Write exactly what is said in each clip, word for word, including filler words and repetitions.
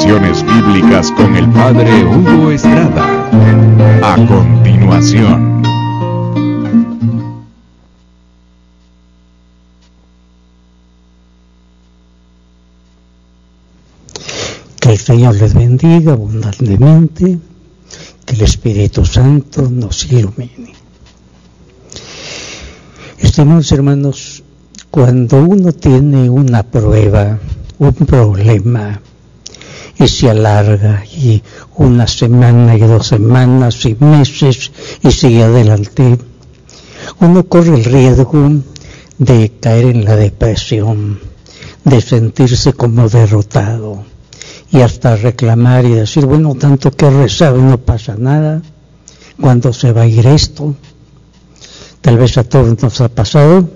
Reflexiones bíblicas con el Padre Hugo Estrada. A continuación. Que el Señor les bendiga abundantemente, que el Espíritu Santo nos ilumine. Estimados hermanos, cuando uno tiene una prueba, un problema, y se alarga, y una semana, y dos semanas, y meses, y sigue adelante, uno corre el riesgo de caer en la depresión, de sentirse como derrotado, y hasta reclamar y decir, bueno, tanto que he rezado y no pasa nada, ¿cuándo se va a ir esto? Tal vez a todos nos ha pasado,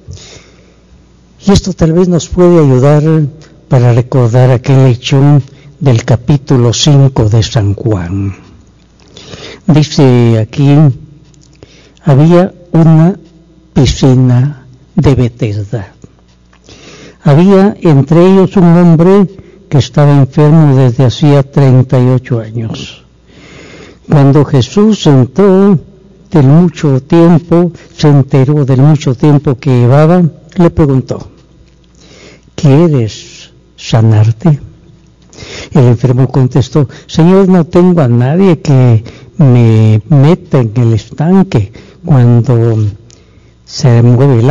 y esto tal vez nos puede ayudar para recordar aquel hecho del capítulo cinco de San Juan. Dice aquí, había una piscina de Betesda. Había entre ellos un hombre que estaba enfermo desde hacía treinta y ocho años. Cuando Jesús entró del mucho tiempo, se enteró del mucho tiempo que llevaba, le preguntó, ¿quieres sanarte? El enfermo contestó, Señor, no tengo a nadie que me meta en el estanque cuando se mueve el